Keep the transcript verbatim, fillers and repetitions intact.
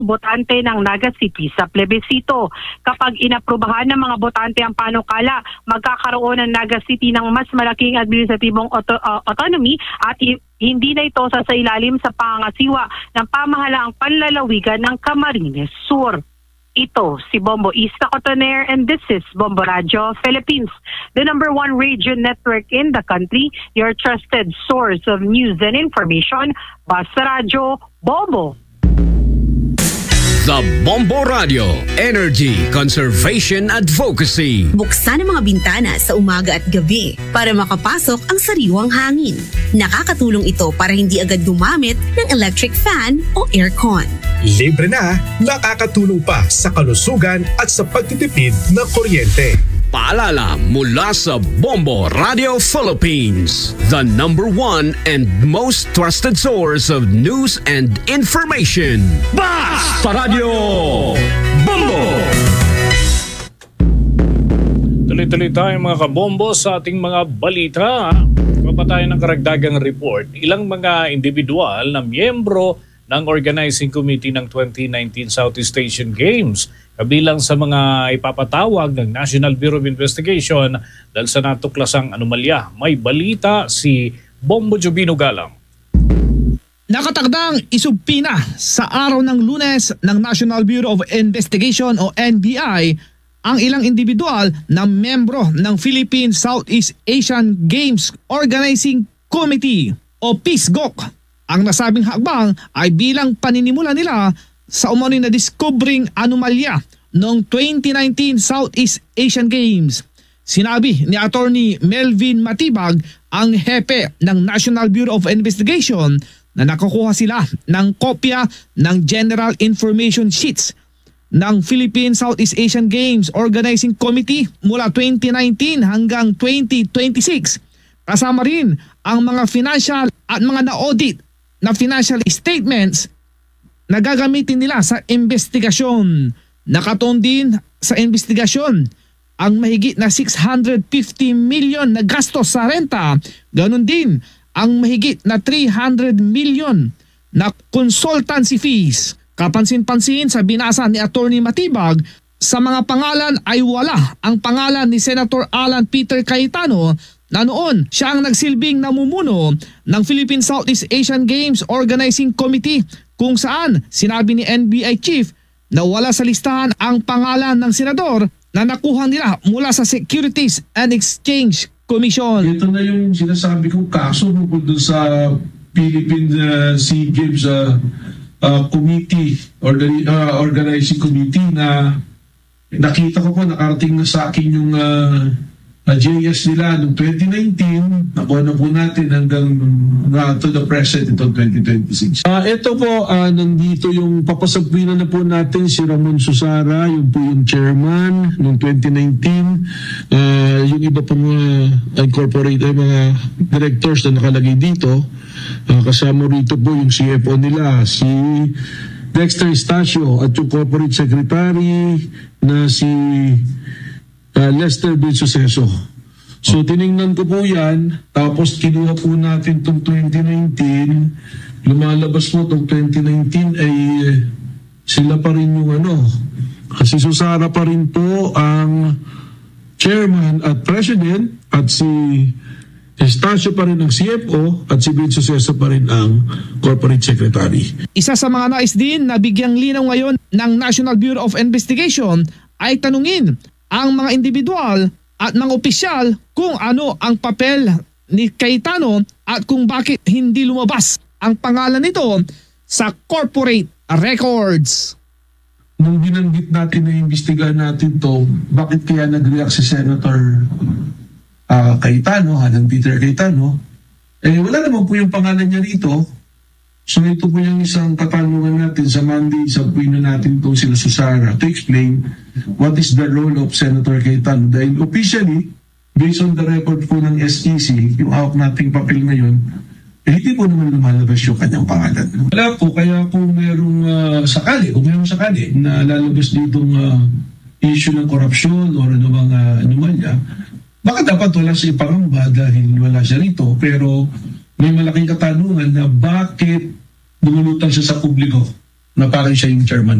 botante ng Naga City sa plebisito. Kapag inaprubahan ng mga botante ang panukala, magkakaroon ng Naga City ng mas malaking administratibong auto, uh, autonomy at hindi na ito sasailalim sa pangangasiwa ng pamahalaang panlalawigan ng Camarines Sur. Ito si Bombo Ista Cotoner and this is Bombo Radio Philippines, the number one radio network in the country, your trusted source of news and information. Basta Radio Bombo. The Bombo Radio, Energy Conservation Advocacy. Buksan ang mga bintana sa umaga at gabi para makapasok ang sariwang hangin. Nakakatulong ito para hindi agad gumamit ng electric fan o aircon. Libre na, nakakatulong pa sa kalusugan at sa pagtitipid ng kuryente. Paalala mula sa Bombo Radio Philippines, the number one and most trusted source of news and information. Basta Radio Bombo! Tuloy-tuloy tayo mga kabombo sa ating mga balita. Kapag tayo ng karagdagang report, ilang mga individual na miyembro ng Organizing Committee ng twenty nineteen Southeast Asian Games kabilang sa mga ipapatawag ng National Bureau of Investigation dahil sa natuklasang anomalya. May balita si Bombo Jobino Galang. Nakatagdang isubpina sa araw ng Lunes ng National Bureau of Investigation o N B I ang ilang individual na membro ng Philippine Southeast Asian Games Organizing Committee o PISGOC. Ang nasabing hakbang ay bilang paninimula nila sa umano'y na discovering anomalya noong twenty nineteen Southeast Asian Games. Sinabi ni Attorney Melvin Matibag, ang hepe ng National Bureau of Investigation, na nakukuha sila ng kopya ng General Information Sheets ng Philippine Southeast Asian Games Organizing Committee mula twenty nineteen hanggang twenty twenty-six. Kasama rin ang mga financial at mga na-audit na financial statements na gagamitin nila sa investigasyon. Nakatuon din sa investigasyon ang mahigit na six hundred fifty million na gastos sa renta. Ganon din ang mahigit na three hundred million na consultancy fees. Kapansin-pansin sa binasa ni Attorney Matibag, sa mga pangalan ay wala ang pangalan ni Senator Alan Peter Cayetano na noon siya ang nagsilbing namumuno ng Philippine Southeast Asian Games Organizing Committee, kung saan sinabi ni N B I Chief na wala sa listahan ang pangalan ng senador na nakuha nila mula sa Securities and Exchange Commission. Ito na yung sinasabi kong kaso tungkol doon sa Philippine uh, SEA Games uh, uh, Committee, organi- uh, Organizing Committee, na nakita ko po, nakarating na sa akin yung uh, uh, J S nila noong twenty nineteen, nakuha na po natin hanggang uh, to the present itong twenty twenty-six. Uh, ito po, uh, nandito yung papasagpinan na po natin si Ramon Susara, yung po yung chairman noong twenty nineteen. Uh, yung iba pong uh, incorporated, mga directors na nakalagay dito. Uh, kasama rito po yung C F O nila, si Dexter Estacio, at yung corporate secretary na si Uh, Lester Bensuceso. So tiningnan ko po yan, tapos kinuha po natin itong twenty nineteen, lumalabas po itong twenty nineteen ay uh, sila pa rin yung ano, kasi Susara pa rin po ang chairman at president, at si Estacio pa rin ang C F O, at si Bensuceso pa rin ang corporate secretary. Isa sa mga nais din na bigyang linaw ngayon ng National Bureau of Investigation ay tanungin ang mga individual at mga opisyal kung ano ang papel ni Cayetano at kung bakit hindi lumabas ang pangalan nito sa corporate records. Nung binanggit natin na imbestigahan natin to, bakit kaya nag-react si Senator uh, Cayetano, Alan Peter Cayetano, eh wala naman po yung pangalan niya rito. So ito po yung isang katanungan natin sa Monday, sa puwino natin itong sila Susara to explain what is the role of Senator Cayetano. Dahil officially, based on the record po ng S E C, yung hawak nating papel ngayon, eh, hindi po naman lumalabas yung kanyang pangalan. Wala po, kaya kung merong uh, sakali, kung merong sakali na lalabas ditong uh, issue ng korupsyon o ano bang uh, anomalya, baka dapat wala siya ipangamba dahil wala siya rito, pero may malaking katanungan na bakit dumulutan siya sa publiko na parang siya yung chairman.